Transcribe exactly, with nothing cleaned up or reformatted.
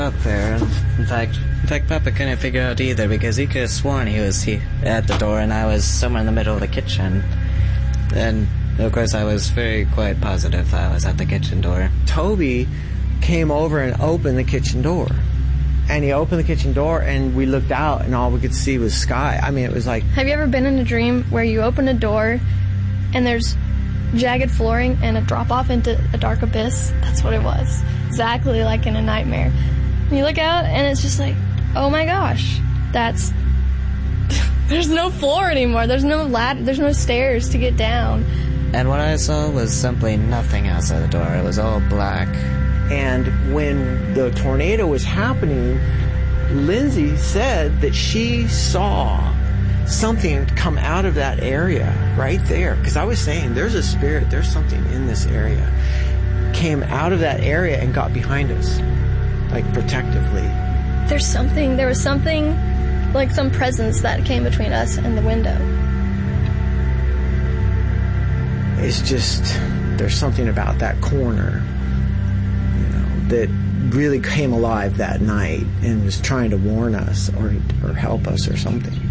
up there. In fact, in fact, Papa couldn't figure out either because he could have sworn he was he, at the door and I was somewhere in the middle of the kitchen. And, of course, I was very quite positive I was at the kitchen door. Toby came over and opened the kitchen door. And he opened the kitchen door and we looked out and all we could see was sky. I mean, it was like... Have you ever been in a dream where you open a door and there's jagged flooring and a drop-off into a dark abyss? That's what it was. Exactly like in a nightmare. And you look out and it's just like, oh my gosh, that's... There's no floor anymore. There's no ladder. There's no stairs to get down. And what I saw was simply nothing outside the door. It was all black. And when the tornado was happening, Lindsay said that she saw something come out of that area right there. Because I was saying, there's a spirit, there's something in this area. Came out of that area and got behind us, like protectively. There's something, there was something, like some presence that came between us and the window. It's just, there's something about that corner, you know, that really came alive that night and was trying to warn us or or help us or something.